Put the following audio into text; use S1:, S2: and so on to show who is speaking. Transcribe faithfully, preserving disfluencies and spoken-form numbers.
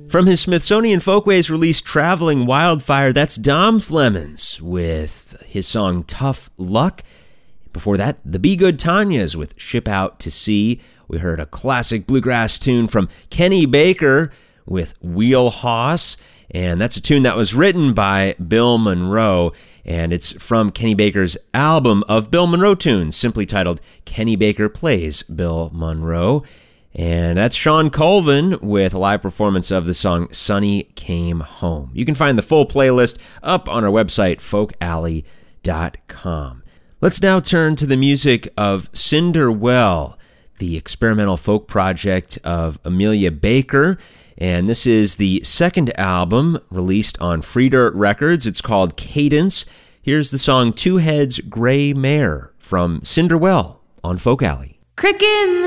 S1: From his Smithsonian Folkways release Traveling Wildfire, that's Dom Flemons with his song Tough Luck. Before that, the Be Good Tanyas with Ship Out to Sea. We heard a classic bluegrass tune from Kenny Baker with Wheel Hoss, and that's a tune that was written by Bill Monroe, and it's from Kenny Baker's album of Bill Monroe tunes, simply titled Kenny Baker Plays Bill Monroe. And that's Sean Colvin with a live performance of the song Sonny Came Home. You can find the full playlist up on our website, folk alley dot com. Let's now turn to the music of Cinderwell, the experimental folk project of Amelia Baker. And this is the second album released on Free Dirt Records. It's called Cadence. Here's the song Two Heads Gray Mare from Cinderwell on Folk Alley.
S2: Crick in the